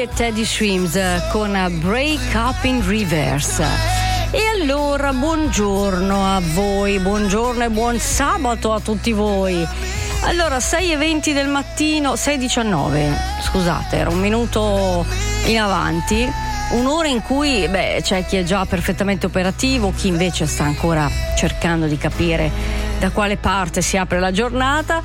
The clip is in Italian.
e Teddy Swims con Break Up in Reverse. E allora buongiorno a voi, buongiorno e buon sabato a tutti voi. Allora 6:20 del mattino, 6:19, scusate, era un minuto in avanti, un'ora in cui c'è chi è già perfettamente operativo, chi invece sta ancora cercando di capire da quale parte si apre la giornata.